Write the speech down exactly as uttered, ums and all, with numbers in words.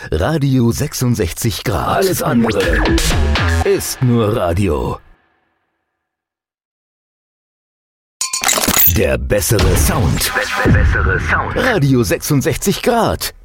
Radio sechsundsechzig Grad. Alles andere ist nur Radio. Der bessere Sound. Bessere Sound. Radio sechsundsechzig Grad.